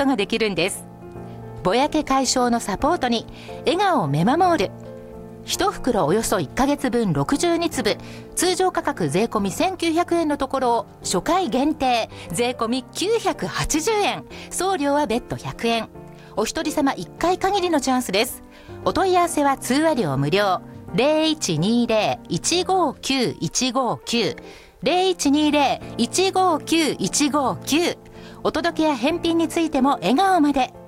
ことができるんです。ぼやけ解消のサポートに笑顔メマモール、1袋およそ1ヶ月分62粒、通常価格税込み1900円のところを初回限定税込み980円、送料は別途100円。お一人様1回限りのチャンスです。お問い合わせは通話料無料、0120-159-159 0120-159-159。お届けや返品についても笑顔まで。